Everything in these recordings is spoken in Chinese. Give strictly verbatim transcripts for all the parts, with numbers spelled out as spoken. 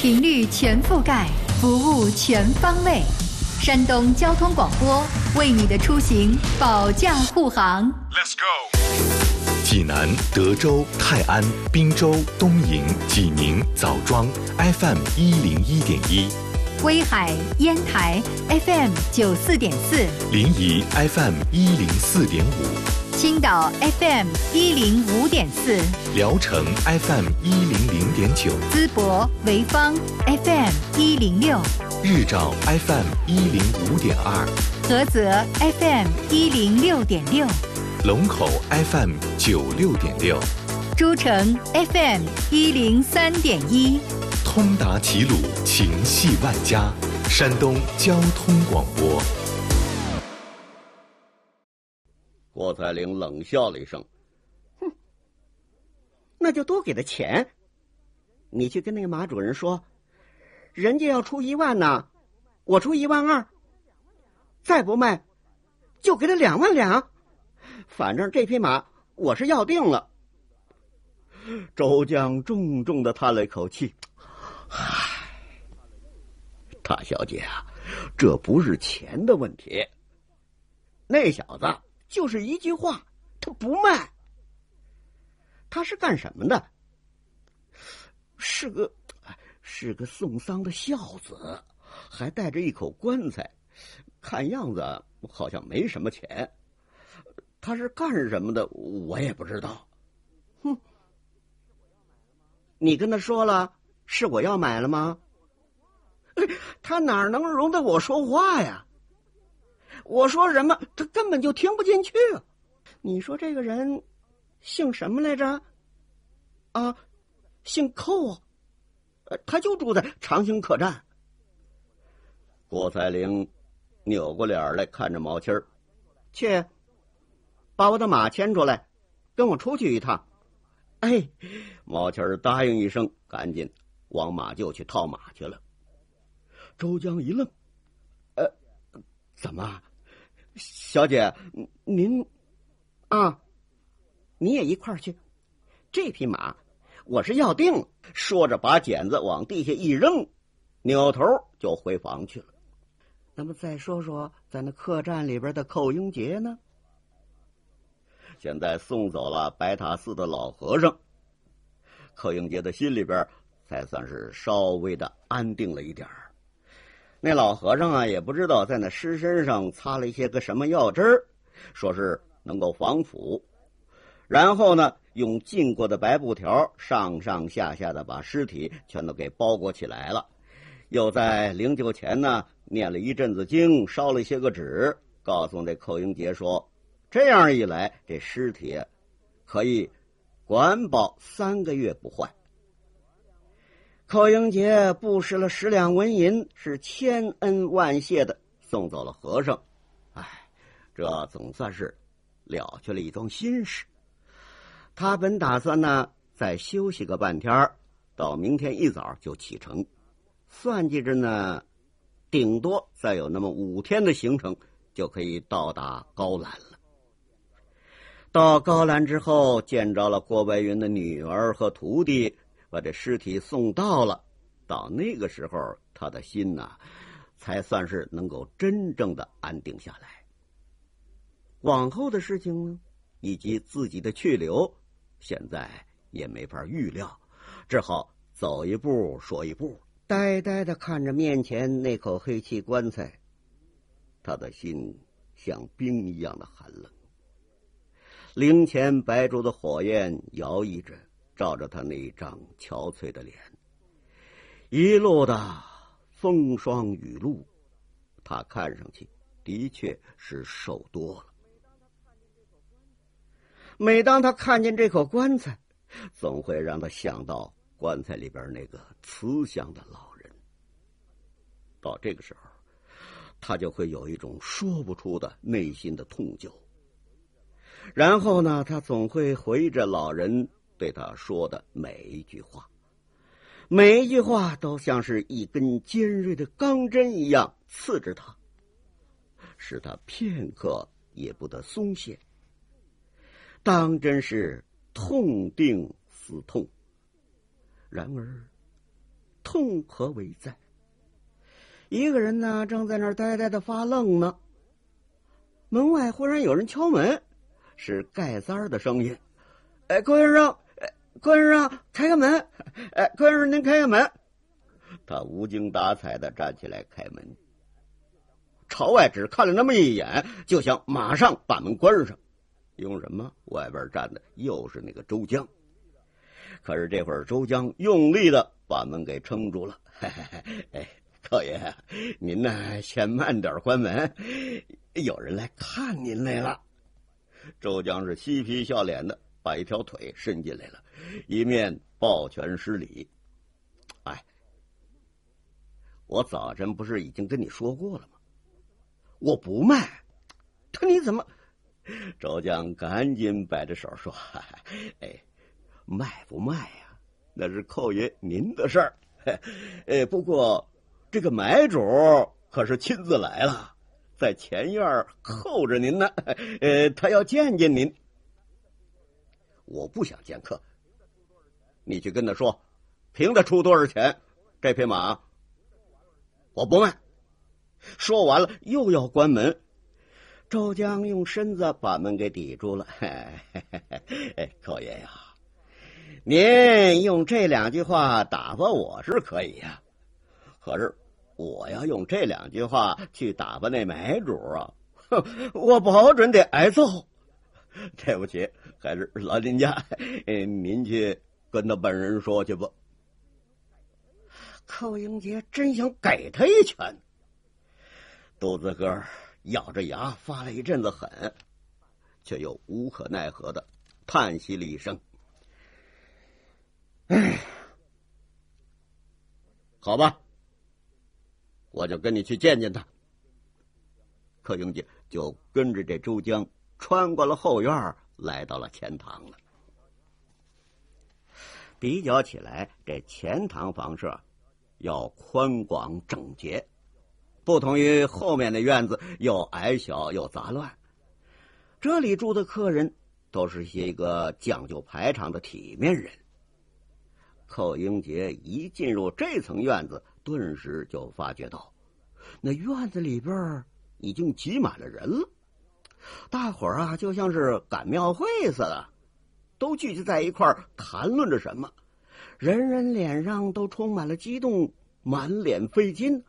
频率全覆盖，服务全方位。山东交通广播为你的出行保驾护航。 Let's go！ 济南、德州、泰安、滨州、东营、济宁、枣庄 F M 一零一点一， 威海、烟台 F M 九四点四， 临沂 F M 一零四点五， 青岛 F M 一零五点四， 聊城 F M 一零零点九， 淄博、潍坊 F M 一零六， 日照 F M 一零五点二， 菏泽 F M 一零六点六， 龙口 F M 九六点六， 诸城 F M 一零三点一， 通达齐鲁，情系万家，山东交通广播。 郭采玲冷笑了一声：“哼，那就多给他钱。你去跟那个马主任说，人家要出一万呢，我出一万二，再不卖，就给他两万两。反正这匹马我是要定了。”周江重重的叹了一口气：“唉，大小姐啊，这不是钱的问题。那小子就是一句话，他不卖。他是干什么的？是个是个送丧的孝子，还带着一口棺材，看样子好像没什么钱。他是干什么的，我也不知道。哼，你跟他说了是我要买了吗？他哪能容得我说话呀？我说什么他根本就听不进去。你说这个人姓什么来着？啊，姓寇，他就住在长兴客栈。郭采玲扭过脸来看着毛七儿：“去，把我的马牵出来，跟我出去一趟。”哎，毛七儿答应一声，赶紧往马厩去套马去了。周江一愣：“呃，怎么？小姐，您啊，你也一块儿去。这匹马我是要定了。”说着把剪子往地下一扔，扭头就回房去了。那么再说说在那客栈里边的寇英杰呢？现在送走了白塔寺的老和尚，寇英杰的心里边才算是稍微的安定了一点儿。那老和尚啊，也不知道在那尸身上擦了一些个什么药汁儿，说是能够防腐。然后呢，用浸过的白布条上上下下的把尸体全都给包裹起来了。又在灵柩前呢念了一阵子经，烧了一些个纸，告诉那寇英杰说，这样一来这尸体可以管保三个月不坏。寇英杰布施了十两纹银，是千恩万谢的送走了和尚。哎，这总算是了却了一桩心事。他本打算呢再休息个半天，到明天一早就启程，算计着呢顶多再有那么五天的行程就可以到达高兰了。到高兰之后，见着了郭白云的女儿和徒弟，把这尸体送到了。到那个时候，他的心呢才算是能够真正的安定下来。往后的事情呢，以及自己的去留，现在也没法预料，只好走一步说一步，呆呆的看着面前那口黑漆棺材，他的心像冰一样的寒冷。灵前白烛的火焰摇曳着，照着他那张憔悴的脸，一路的风霜雨露，他看上去的确是瘦多了。每当他看见这口棺材，总会让他想到棺材里边那个慈祥的老人。到这个时候，他就会有一种说不出的内心的痛疚。然后呢，他总会回着老人对他说的每一句话，每一句话都像是一根尖锐的钢针一样刺着他，使他片刻也不得松懈。当真是痛定思痛。然而痛何为在？一个人呢，正在那儿呆呆的发愣呢。门外忽然有人敲门，是盖三儿的声音：“哎，郭先生，哎，郭先生，开个门！哎，郭先生，您开个门！”他无精打采的站起来开门，朝外只看了那么一眼，就想马上把门关上。用什么？外边站的又是那个周江。可是这会儿周江用力的把门给撑住了。嘿嘿嘿，哎，寇爷，您呢先慢点关门，有人来看您来了。周江是嬉皮笑脸的把一条腿伸进来了，一面抱拳施礼。哎，我早晨不是已经跟你说过了吗？我不卖。他你怎么？周江赶紧摆着手说：“哎，卖不卖呀、啊？那是寇爷您的事儿。哎，不过这个买主可是亲自来了，在前院候着您呢。呃，他要见见您。我不想见客，你去跟他说，凭他出多少钱，这匹马我不卖。”说完了，又要关门。周江用身子把门给抵住了。寇爷呀，您用这两句话打发我是可以呀、啊，可是我要用这两句话去打发那买主啊，我保准得挨揍。对不起，还是老人家，您去跟他本人说去吧。寇英杰真想给他一拳，肚子哥咬着牙发了一阵子狠，却又无可奈何的叹息了一声：“哎，好吧，我就跟你去见见他。”柯英杰就跟着这周江穿过了后院，来到了前堂了。比较起来，这前堂房舍要宽广整洁，不同于后面的院子又矮小又杂乱。这里住的客人都是些个讲究排场的体面人。寇英杰一进入这层院子，顿时就发觉到那院子里边已经挤满了人了。大伙儿啊，就像是赶庙会似的，都聚集在一块儿谈论着什么，人人脸上都充满了激动，满脸费劲。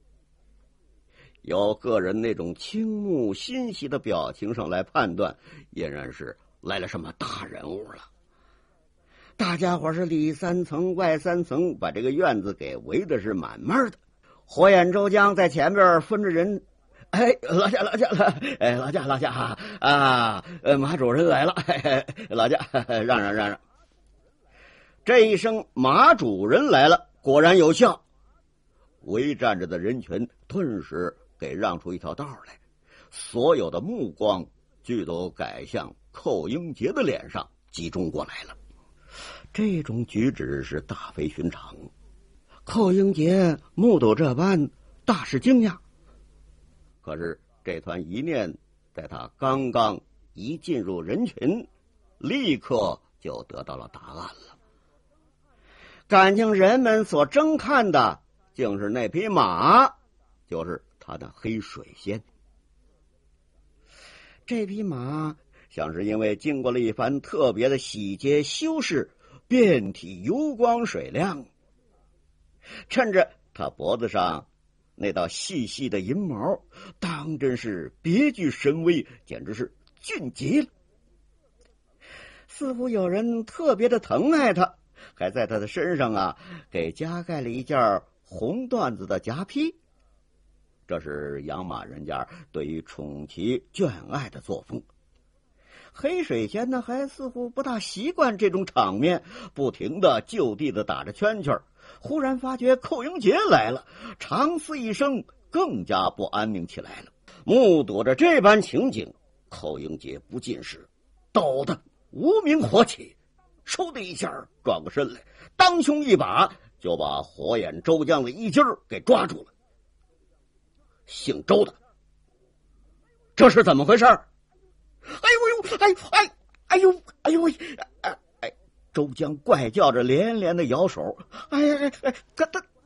由个人那种倾慕欣喜的表情上来判断，俨然是来了什么大人物了。大家伙是里三层外三层，把这个院子给围的是满满的。火眼周江在前边分着人：“哎，老家老家哎，老家老家啊，呃，马主人来了，嘿嘿，老家让让让让。”这一声马主人来了果然有效，围站着的人群顿时给让出一条道来，所有的目光俱都改向寇英杰的脸上集中过来了。这种举止是大非寻常，寇英杰目睹这般，大是惊讶。可是这团一念在他刚刚一进入人群，立刻就得到了答案了。感情人们所争看的竟是那匹马，就是他的黑水仙。这匹马像是因为经过了一番特别的洗洁修饰，遍体油光水亮。趁着他脖子上那道细细的银毛，当真是别具神威，简直是俊极了。似乎有人特别的疼爱他，还在他的身上啊给加盖了一件红缎子的夹披。这是养马人家对于宠其眷爱的作风。黑水仙呢，还似乎不大习惯这种场面，不停的就地的打着圈圈。忽然发觉寇英杰来了，长嘶一声，更加不安宁起来了。目睹着这般情景，寇英杰不禁是抖得无名火起，嗖的一下转过身来，当胸一把就把火眼周江的衣襟儿给抓住了。姓周的，这是怎么回事？哎呦呦，哎哎哎呦哎呦哎哎！周江怪叫着，连连的摇手。哎哎哎，他他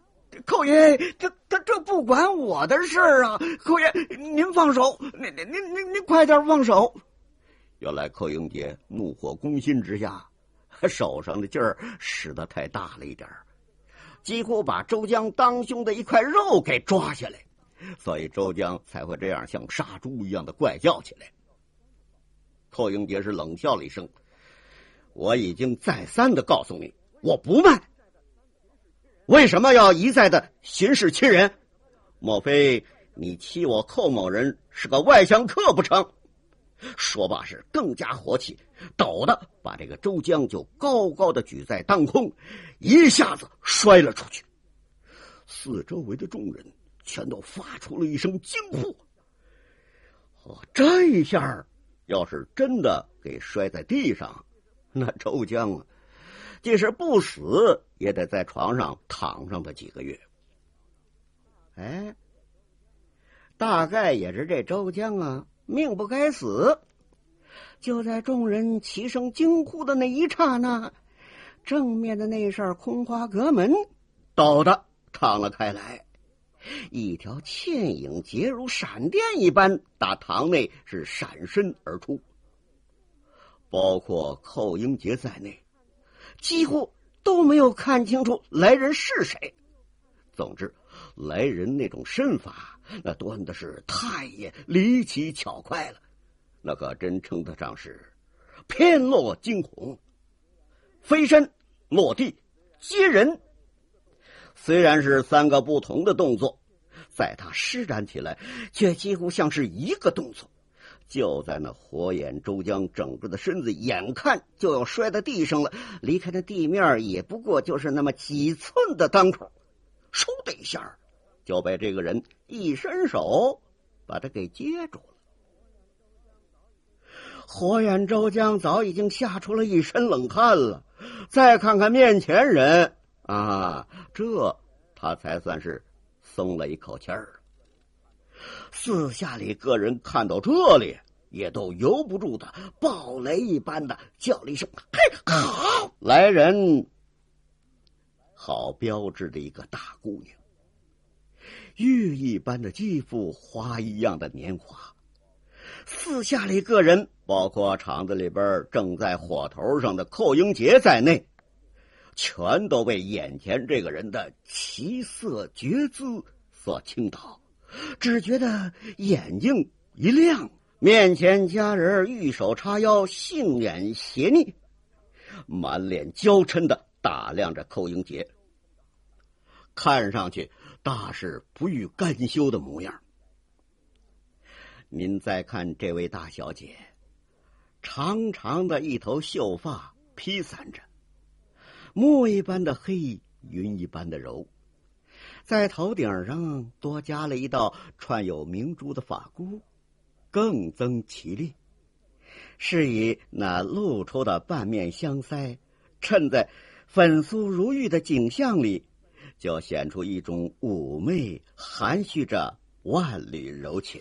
寇爷，这这这不关我的事儿啊！寇爷，您放手，您您您您您快点放手！原来寇英杰怒火攻心之下，手上的劲儿使得太大了一点，几乎把周江当胸的一块肉给抓下来，所以周江才会这样像杀猪一样的怪叫起来。寇英杰是冷笑了一声：“我已经再三的告诉你，我不卖。为什么要一再的行事欺人？莫非你欺我寇某人是个外乡客不成？”说罢是更加火起，抖的把这个周江就高高的举在当空，一下子摔了出去。四周围的众人全都发出了一声惊呼。哦，这一下要是真的给摔在地上，那周江啊，即使不死也得在床上躺上他几个月。哎，大概也是这周江啊命不该死。就在众人齐声惊呼的那一刹那，正面的那扇空花阁门陡的敞了开来，一条倩影结如闪电一般打堂内是闪身而出。包括寇英杰在内，几乎都没有看清楚来人是谁。总之，来人那种身法，那端的是太也离奇巧快了，那可真称得上是偏落惊鸿，飞身落地接人。虽然是三个不同的动作，在他施展起来却几乎像是一个动作。就在那火眼周江整个的身子眼看就要摔在地上了，离开那地面也不过就是那么几寸的当口，倏的一下就被这个人一伸手把他给接住了。火眼周江早已经吓出了一身冷汗了，再看看面前人啊，这他才算是松了一口气儿。四下里个人看到这里，也都由不住的暴雷一般的叫了一声：“嘿，好！”来人，好标致的一个大姑娘，玉一般的肌肤，花一样的年华。四下里个人，包括厂子里边正在火头上的寇英杰在内，全都被眼前这个人的奇色绝姿所倾倒，只觉得眼睛一亮，面前家人玉手叉腰，杏眼斜睨，满脸娇嗔的打量着寇英杰，看上去大是不欲甘休的模样。您再看这位大小姐，长长的一头秀发披散着，墨一般的黑，云一般的柔，在头顶上多加了一道串有明珠的发箍，更增其丽。是以那露出的半面香腮衬在粉酥如玉的景象里，就显出一种妩媚，含蓄着万缕柔情。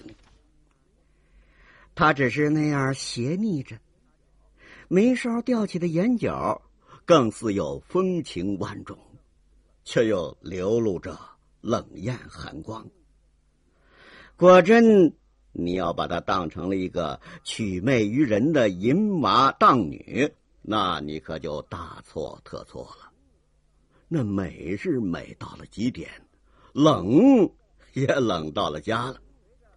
他只是那样斜睨着，眉梢吊起的眼角更似有风情万种，却又流露着冷艳寒光。果真你要把她当成了一个取媚于人的淫麻荡女，那你可就大错特错了。那美是美到了极点，冷也冷到了家了。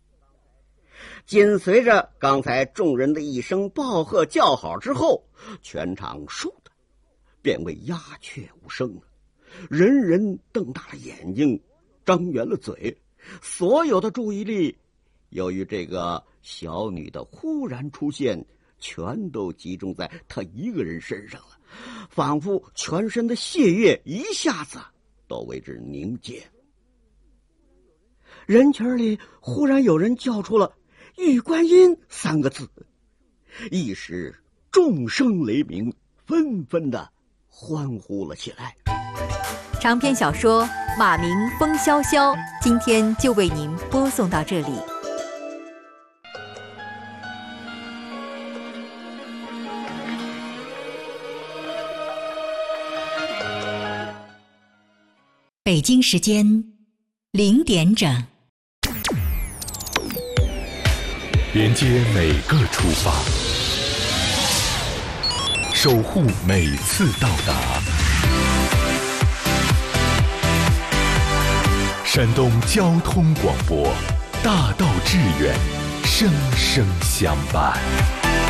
紧随着刚才众人的一声暴喝叫好之后，全场倏的变为鸦雀无声了，人人瞪大了眼睛，张圆了嘴，所有的注意力由于这个小女的忽然出现，全都集中在她一个人身上了，仿佛全身的血液一下子都为之凝结。人群里忽然有人叫出了玉观音三个字，一时众声雷鸣，纷纷的欢呼了起来。 长篇小说《马明风萧萧》今天就为您播送到这里。 北京时间零点整， 连接每个出发，守护每次到达。山东交通广播，大道致远，生生相伴。